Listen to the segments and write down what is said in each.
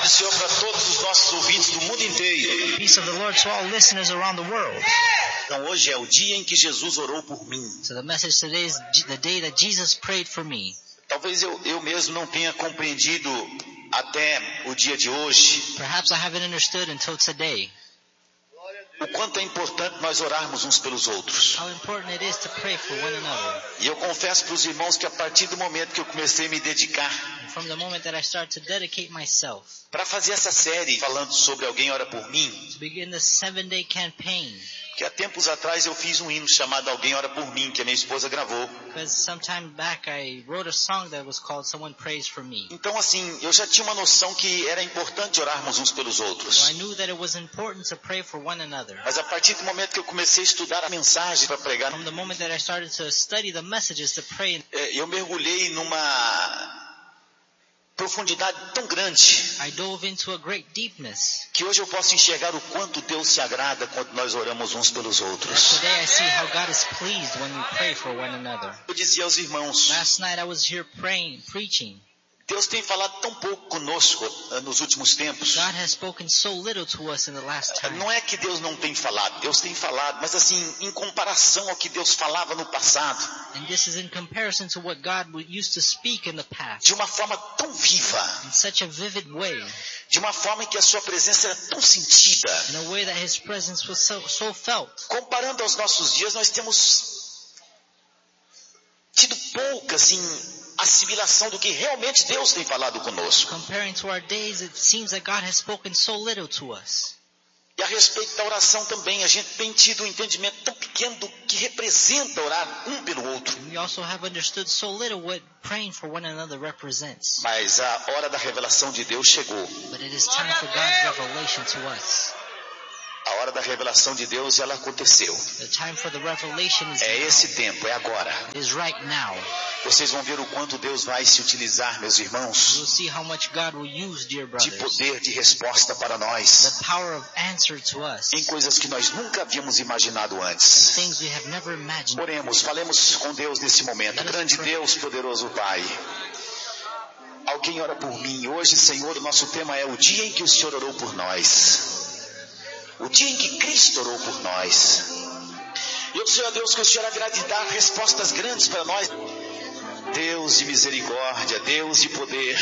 do Senhor para todos os nossos ouvintes do mundo inteiro. Peace of the Lord to all listeners around the world. Então hoje é o dia em que Jesus orou por mim. So the message today is the day that Jesus prayed for me. Talvez eu mesmo não tenha compreendido até o dia de hoje Perhaps I haven't understood until today o quanto é importante nós orarmos uns pelos outros. how important it is to pray for one another. E eu confesso para os irmãos que a partir do momento que eu comecei a me dedicar And from the moment that I start to dedicate myself para fazer essa série falando sobre alguém ora por mim, to begin this 7-day campaign, que há tempos atrás eu fiz um hino chamado Alguém Ora Por Mim, que a minha esposa gravou. because some time back I wrote a song that was called Someone Prays for Me. Então assim, eu já tinha uma noção que era importante orarmos uns pelos So outros. I knew that it was important to pray for one another. Mas a partir do momento que eu comecei a estudar a mensagem para pregar, From the moment that I started to study the messages to pray, eu mergulhei numa profundidade tão grande I dove into a great deepness. que hoje eu posso enxergar o quanto Deus se agrada quando nós oramos uns pelos That outros. today I see how God is pleased when we pray for one another. Eu dizia aos irmãos, Last night I was here preaching. Deus tem falado tão pouco conosco nos últimos tempos. God has spoken so little to us in the last time. Não é que Deus não tem falado, Deus tem falado, mas assim, em comparação ao que Deus falava no passado, And this is in comparison to what God used to speak in the past. de uma forma tão viva, In such a vivid way. de uma forma em que a sua presença era tão sentida. In a way that His presence was so felt. Comparando aos nossos dias, nós temos tido pouca, assim, assimilação do que realmente Deus tem falado conosco. Comparing to our days, it seems that God has spoken so little to us. E a respeito da oração também, a gente tem tido um entendimento tão pequeno do que representa orar um pelo outro. We also have understood so little what praying for one another represents. Mas a hora da revelação de Deus chegou. But it is time for God's revelation to us. A hora da revelação de Deus, ela aconteceu. The time for the revelation is É now. esse tempo, é agora. It is right now. Vocês vão ver o quanto Deus vai se utilizar, meus irmãos, You'll see how much God will use, dear de brothers. poder de resposta para nós, The power of answer to us. em coisas que nós nunca havíamos imaginado antes. Things we have never imagined. Oremos, falemos com Deus nesse momento. Grande Deus, poderoso Pai. Alguém ora por mim. Hoje, Senhor, o nosso tema é o dia em que o Senhor orou por nós. O dia em que Cristo orou por nós. E eu preciso a Deus que o Senhor agrade dar respostas grandes para nós. Deus de misericórdia, Deus de poder.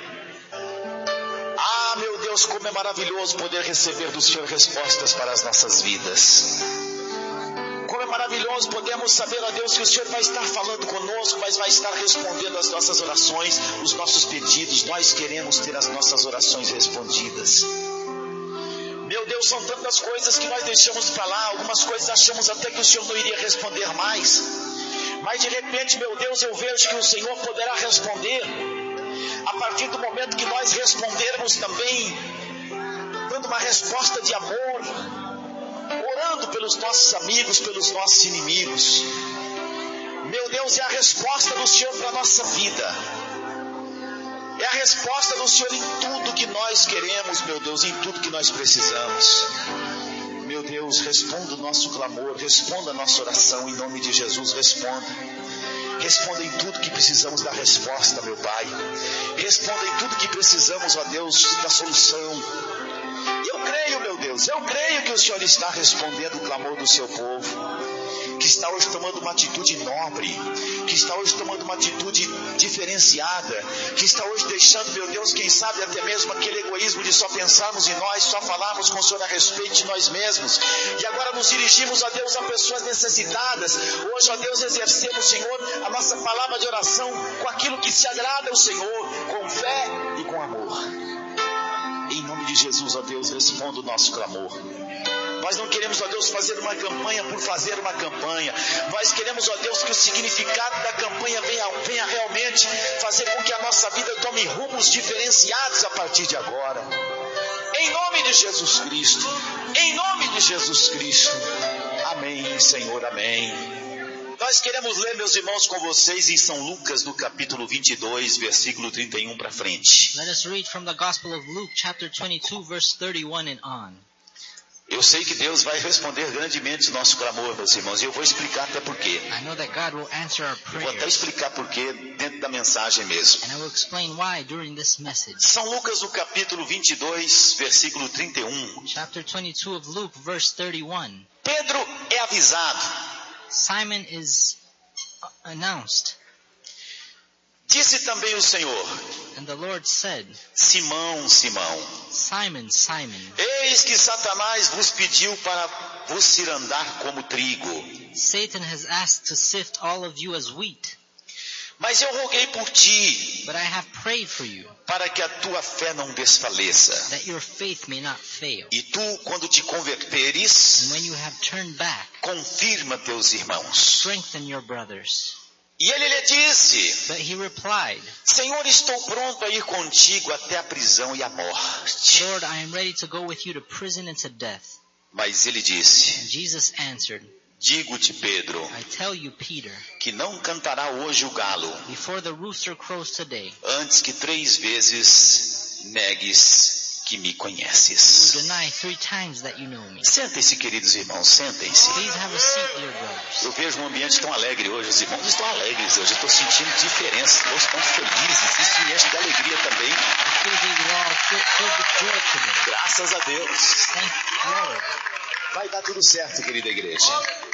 Ah, meu Deus, como é maravilhoso poder receber do Senhor respostas para as nossas vidas. Como é maravilhoso podermos saber, ó Deus, que o Senhor vai estar falando conosco, mas vai estar respondendo as nossas orações, os nossos pedidos. Nós queremos ter as nossas orações respondidas. Meu Deus, são tantas coisas que nós deixamos para lá. Algumas coisas achamos até que o Senhor não iria responder mais. Mas de repente, meu Deus, eu vejo que o Senhor poderá responder. A partir do momento que nós respondermos também, dando uma resposta de amor, orando pelos nossos amigos, pelos nossos inimigos. Meu Deus, é a resposta do Senhor para a nossa vida. É a resposta do Senhor em tudo que nós queremos, meu Deus, em tudo que nós precisamos. Meu Deus, responda o nosso clamor, responda a nossa oração, em nome de Jesus, responda. Responda em tudo que precisamos da resposta, meu Pai. Responda em tudo que precisamos, ó Deus, da solução. E eu creio, meu Deus, eu creio que o Senhor está respondendo o clamor do seu povo. Que está hoje tomando uma atitude nobre, que está hoje tomando uma atitude diferenciada, que está hoje deixando, meu Deus, quem sabe até mesmo aquele egoísmo de só pensarmos em nós, só falarmos com o Senhor a respeito de nós mesmos, e agora nos dirigimos, ó Deus, a pessoas necessitadas. Hoje, ó Deus, exercemos, Senhor, a nossa palavra de oração com aquilo que se agrada ao Senhor, com fé e com amor. Em nome de Jesus, ó Deus, responda o nosso clamor. Nós não queremos, ó Deus, fazer uma campanha por fazer uma campanha. Nós queremos, ó Deus, que o significado da campanha venha realmente fazer com que a nossa vida tome rumos diferenciados a partir de agora. Em nome de Jesus Cristo. Em nome de Jesus Cristo. Amém, Senhor, amém. Nós queremos ler, meus irmãos, com vocês em São Lucas, no capítulo 22, versículo 31 para frente. Let us read from the Gospel of Luke, chapter 22, verse 31 and on. Eu sei que Deus vai responder grandemente o nosso clamor, meus irmãos, e eu vou explicar até por quê. I know that God will answer our Eu vou até prayers. explicar por quê dentro da mensagem mesmo. And I will explain why during this message. São Lucas, no capítulo 22, versículo 31. Chapter 22 of Luke, verse 31. Pedro é avisado. Simon is announced. Disse também o Senhor: And the Lord said, Simão, Simão, Simon, Simon, eis que Satanás vos pediu para vos cirandar como trigo. Satan has asked to sift all of you as wheat, Mas eu roguei por ti, but I have prayed for you, para que a tua fé não desfaleça. that your faith may not fail. E tu, quando te converteres, And when you have turned back, confirma teus irmãos. strengthen your brothers. E ele lhe disse: But he replied, Senhor, estou pronto a ir contigo até a prisão e a morte. Lord, I am ready to go with you to prison and to death. Mas ele disse: And Jesus answered, Digo-te, Pedro, I tell you, Peter, que não cantará hoje o galo, before the rooster crows today, antes que 3 vezes negues que me you conheces. will deny 3 times that you know me. Sentem-se, queridos irmãos, sentem-se. Please have a seat, dear brothers. Eu vejo um ambiente tão alegre hoje, os irmãos estão alegres hoje, eu estou sentindo diferença, todos estão felizes, isso me enche de alegria também, I feel that you all filled with joy today. graças a Deus. Thank you, Lord. Vai dar tudo certo, querida igreja.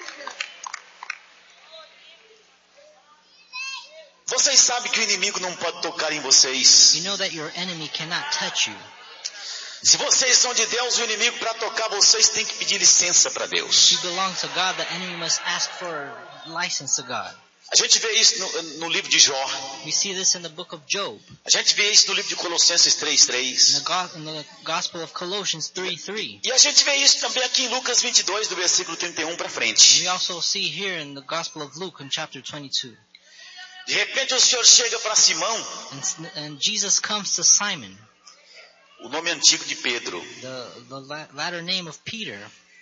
Vocês sabem que o inimigo não pode tocar em vocês. You know that your enemy cannot touch you. Se vocês são de Deus, o inimigo para tocar vocês tem que pedir licença para If Deus. you belong to God, the enemy must ask for license to God. A gente vê isso no livro de Jó. We see this in the book of Job, A gente vê isso no livro de Colossenses in 3:3. in the Gospel of Colossians 3:3. E a gente vê isso também aqui em Lucas 22, do versículo 31 para frente. We also see here in the Gospel of Luke in chapter 22. De repente o Senhor chega para Simão, And Jesus comes to Simon, o nome antigo de Pedro, the latter name of Peter,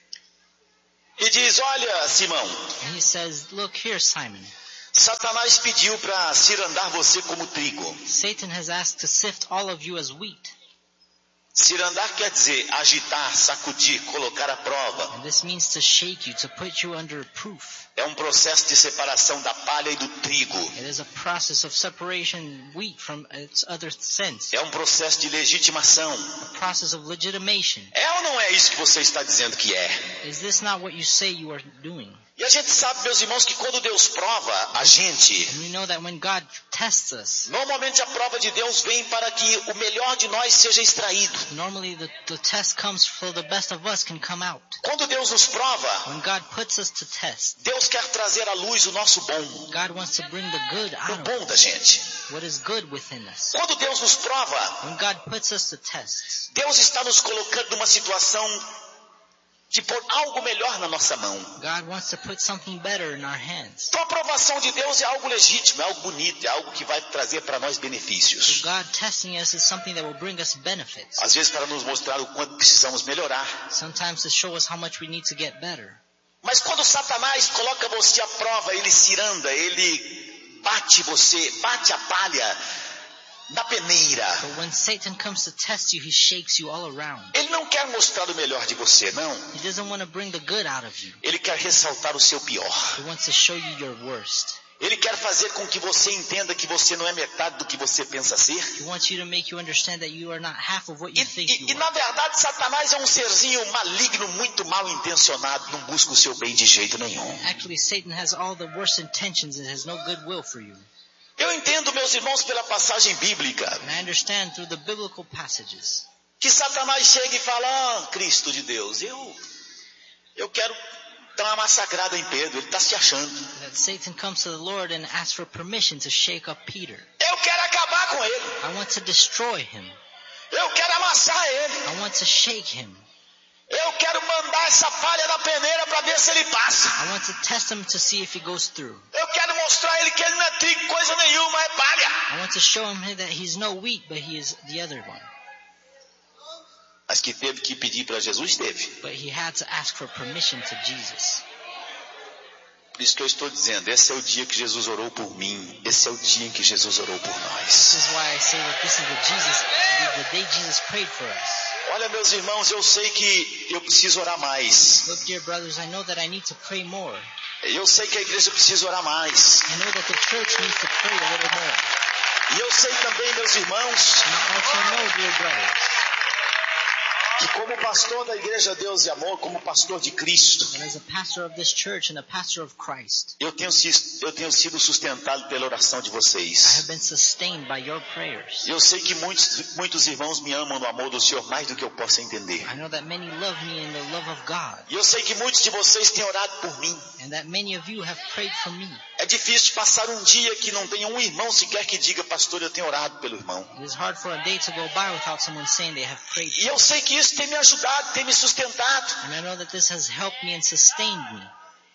e diz: Olha, Simão, and he says, Look here, Simon, Satanás pediu para cirandar você como trigo. Satan has asked to sift all of you as wheat. Cirandar quer dizer agitar, sacudir, colocar à prova. And this means to shake you, to put you under proof. É um processo de separação da palha e do trigo. It is a process of separation wheat from its other sense. É um processo de legitimação. A process of legitimation. É ou não é isso que você está dizendo que é? Is this not what you say you are doing? E a gente sabe, meus irmãos, que quando Deus prova a gente, And we know that when God tests us, normalmente a prova de Deus vem para que o melhor de nós seja extraído. normally the test comes so the best of us can come out. Quando Deus nos prova, When God puts us to test, Deus quer trazer à luz o nosso bom, God wants to bring the good o out of bom da gente. what is good within us. Quando Deus nos prova, When God puts us to test, Deus está nos colocando numa situação de pôr algo melhor na nossa mão. God wants to put something better in our hands. Então a aprovação de Deus é algo legítimo, é algo bonito, é algo que vai trazer para nós benefícios. So God testing us is something that will bring us benefits. Às vezes para nos mostrar o quanto precisamos melhorar. Sometimes to show us how much we need to get better. Mas quando Satanás coloca você à prova, ele ciranda, ele bate você, bate a palha na peneira. But when Satan comes to test you, he shakes you all around. Ele não quer mostrar o melhor de você, não. He doesn't want to bring the good out of you. Ele quer ressaltar o seu pior. He wants to show you your worst. Ele quer fazer com que você entenda que você não é metade do que você pensa ser. He wants you to make you understand that you are not half of what you think E you are. na verdade, Satanás é um serzinho maligno, muito mal intencionado, não busca o seu bem de jeito nenhum. Actually, Satan has all the worst intentions and has no goodwill for you. Eu entendo, meus irmãos, pela passagem bíblica, And I understand through the biblical passages que Satanás chega e fala: Ah, Cristo de Deus, eu quero dar uma massacrada em Pedro, ele está se achando. that Satan comes to the Lord and asks for permission to shake up Peter. Eu quero acabar com ele. I want to destroy him. Eu quero amassar ele. I want to shake him. Eu quero mandar essa palha na peneira para ver se ele passa. I want to test him to see if he goes through. Eu quero mostrar a ele que ele não é trigo, coisa nenhuma, é palha. I want to show him that he's no wheat, but he is the other one. Mas que teve que pedir para Jesus, teve. But he had to ask for permission to Jesus. Por isso que eu estou dizendo, esse é o dia que Jesus orou por mim. Esse é o dia em que Jesus orou por This nós. is why I say that this is the day Jesus prayed for us. Olha, meus irmãos, eu sei que eu preciso orar mais. Look, dear brothers, I know that I need to pray more. Eu sei que a igreja precisa orar mais. I know that the church needs to pray a little more. E eu sei também, meus irmãos, And I also know, dear brothers, que como pastor da Igreja Deus e Amor, como pastor de Cristo, that as a pastor of this church and a pastor of Christ, eu tenho sido sustentado pela oração de I vocês. have been sustained by your prayers. Eu sei que muitos irmãos me amam no amor do Senhor mais do que eu possa entender. I know that many love me in the love of God, E eu sei que muitos de vocês têm orado por mim. and that many of you have prayed for me. É difícil passar um dia que não tenha um irmão sequer que diga, pastor, eu tenho orado pelo irmão. It is hard for a day to go by without someone saying they have prayed E for eu me. sei que isso tem me ajudado, tem me sustentado. And I know that this has helped me and sustained me.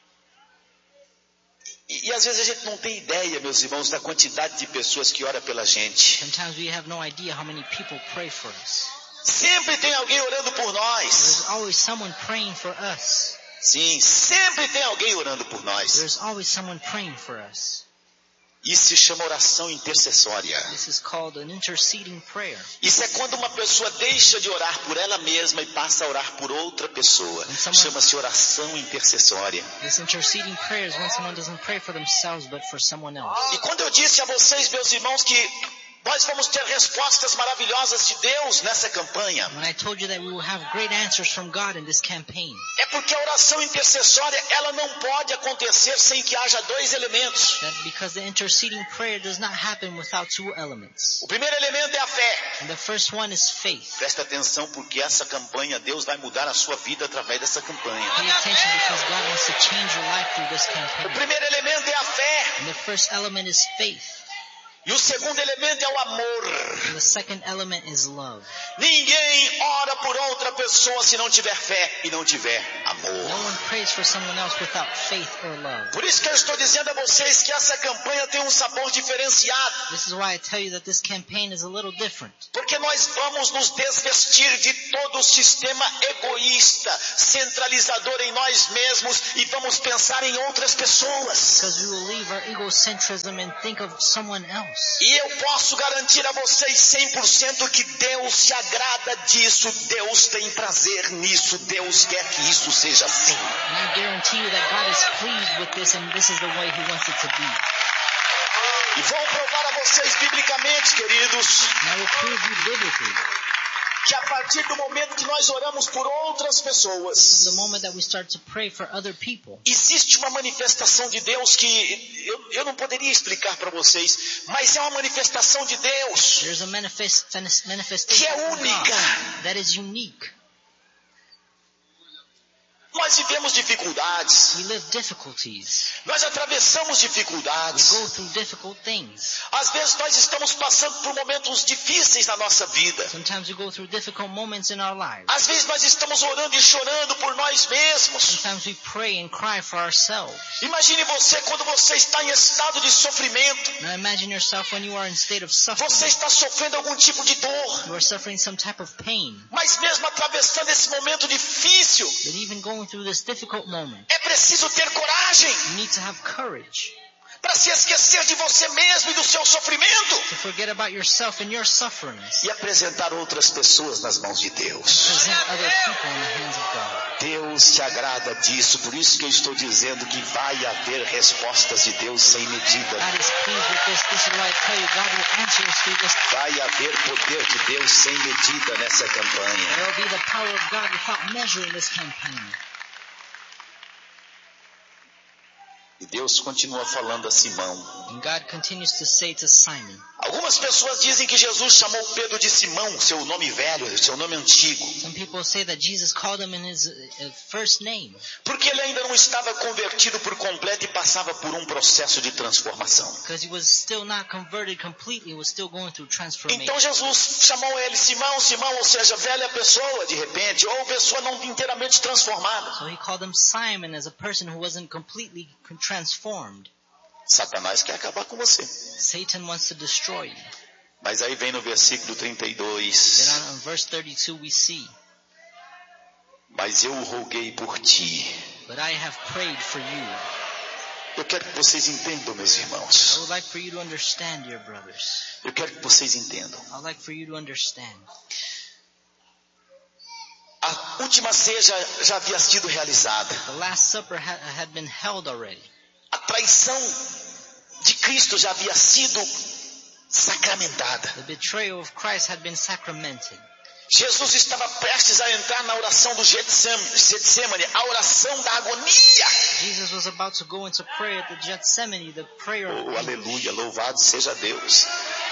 E às vezes a gente não tem ideia, meus irmãos, da quantidade de pessoas que oram pela gente. Sometimes we have no idea how many people pray for us. Sempre tem alguém orando por nós. There's always someone praying for us. Sim, sempre tem alguém orando por nós. There's always someone praying for us. Isso se chama oração intercessória. This is called an interceding prayer. Isso é quando uma pessoa deixa de orar por ela mesma e passa a orar por outra pessoa. Chama-se oração intercessória. This interceding prayer is when someone doesn't pray for themselves but for someone else. E quando eu disse a vocês, meus irmãos, que nós vamos ter respostas maravilhosas de Deus nessa campanha, When I told you that we will have great answers from God in this campaign, é porque a oração intercessória, ela não pode acontecer sem que haja dois elementos. that because the interceding prayer does not happen without two elements. O primeiro elemento é a fé. And the first one is faith. Presta atenção, porque essa campanha, Deus vai mudar a sua vida através dessa campanha. Pay attention because God wants to change your life through this O campaign. primeiro elemento é a fé. And the first element is faith. E o segundo elemento é o amor. And the second element is love. Ninguém ora por outra pessoa se não tiver fé e não tiver No amor. one prays for someone else without faith or love. Por isso que eu estou dizendo a vocês que essa campanha tem um sabor diferenciado. This is why I tell you that this campaign is a little different. Porque nós vamos nos desvestir de todo o sistema egoísta, centralizador em nós mesmos e vamos pensar em outras pessoas. Because we will leave our egocentrism and think of someone else. E eu posso garantir a vocês 100% que Deus se agrada disso, Deus tem prazer nisso, Deus quer que isso seja assim. And I guarantee you that God is pleased with this and this is the way He wants it to be. E vou provar a vocês biblicamente, queridos, And I will prove you biblically. que a partir do momento que nós oramos por outras From pessoas, the moment that we start to pray for other people, existe uma manifestação de Deus que eu não poderia explicar para vocês, mas é uma manifestação de Deus there's a manifestation que é of God única. that is unique. Nós vivemos dificuldades, We live difficulties. nós atravessamos We dificuldades. go through difficult things. Às vezes nós estamos passando por momentos difíceis na nossa vida. Sometimes we go through difficult moments in our lives. Às vezes nós estamos orando e chorando por nós mesmos. Sometimes we pray and cry for ourselves. Imagine você quando você está em estado de sofrimento. Now imagine yourself when you are in state of suffering. Você está sofrendo algum tipo de dor. You are suffering some type of pain. Mas mesmo atravessando esse momento difícil, But even going through this difficult moment, é preciso ter coragem you need to have courage para se esquecer de você mesmo e do seu sofrimento to forget about yourself and your sufferings. e apresentar outras pessoas nas mãos de Deus. Present other people in the hands of God. Deus se agrada disso, por isso que eu estou dizendo que vai haver respostas de Deus sem medida. God is pleased with this. This is why I tell you God will answer us through this. Vai haver poder de Deus sem medida nessa campanha. There will be the power of God without measure in this campaign. E Deus continua falando a Simão. And God continues to say to Simon, Algumas pessoas dizem que Jesus chamou Pedro de Simão, seu nome velho, seu nome antigo, some people say that Jesus called him in his first name porque ele ainda não estava convertido por completo e passava por um processo de transformação. because he was still not converted completely. He was still going through transformation. Então Jesus chamou ele Simão, Simão, ou seja, velha pessoa de repente, ou pessoa não inteiramente transformada. So he called him Simon as a person who wasn't completely transformed. Satanás quer acabar com você. Satan wants to destroy you. Mas aí vem no versículo Then 32. on verse 32 we see, Mas eu roguei por ti. but I have prayed for you. Eu quero que vocês entendam, meus I irmãos. would like for you to understand, dear brothers. Eu quero que vocês entendam. I would like for you to understand. última ceia já havia sido realizada. The Last Supper had been held already. A traição de Cristo já havia sido sacramentada. The betrayal of Christ had been sacramented. Jesus estava prestes a entrar na oração do Getsemane, a oração da agonia. Jesus was about to go into prayer at the Gethsemane, the prayer of Oh, aleluia, louvado seja Deus.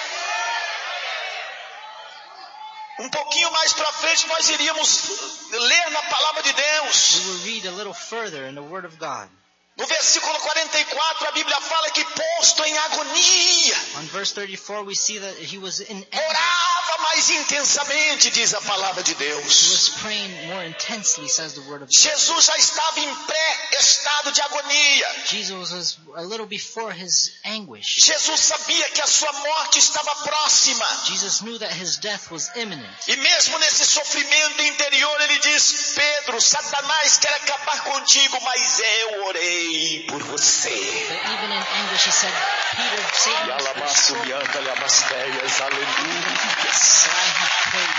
Um pouquinho mais para frente nós iríamos ler na palavra de Deus. We will read a little further in the Word of God. No versículo 44 a Bíblia fala que posto em agonia, On verse 34 we see that he was in anguish. orava mais intensamente, diz a palavra de He Deus. was praying more intensely, says the Word of God. Jesus já estava em pré-estado de agonia. Jesus was a little before his anguish. Jesus sabia que a sua morte estava próxima. Jesus knew that his death was imminent. E mesmo nesse sofrimento interior, ele diz: Pedro, Satanás quer acabar contigo, mas eu orei por você. But even in anguish he said, Peter, Satan, E alabaço, mianta, alabasteias, aleluia. but I have prayed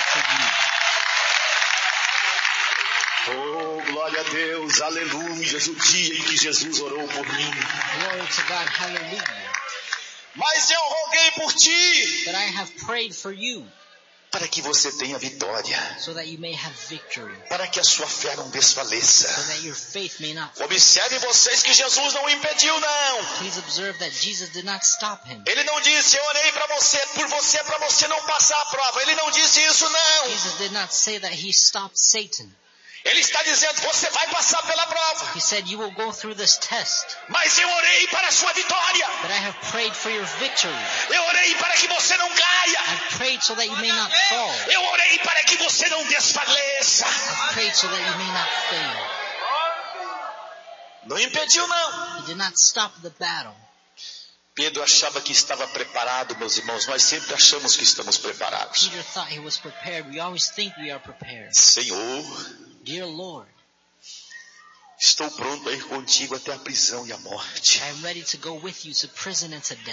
for you. Oh, glória a Deus, aleluia, o dia em que Jesus orou por mim. Glory to God, hallelujah. Mas eu roguei por ti, But I have prayed for you, para que você tenha vitória, so that you may have victory, para que a sua fé não desfaleça. so that your faith may not. Observe vocês que Jesus não impediu, não. Please observe that Jesus did not stop him. Ele não disse, eu orei para você não passar a prova. Ele não disse isso, não. Jesus did not say that he stopped Satan. Ele está dizendo, você vai passar pela prova. He said, you will go through this test, Mas eu orei para a sua vitória. but I have prayed for your victory. Eu orei para que você não caia. I've prayed so that you may not fall. Eu orei para que você não desfaleça. I've prayed so that you may not fail. Não impediu, não. He did not stop the battle. Pedro achava que estava preparado, meus irmãos. Nós sempre achamos que estamos preparados. Peter thought he was prepared. We always think we are prepared. Senhor, Dear Lord, estou pronto a ir contigo até a prisão e a morte. I am ready to go with you to prison and to death.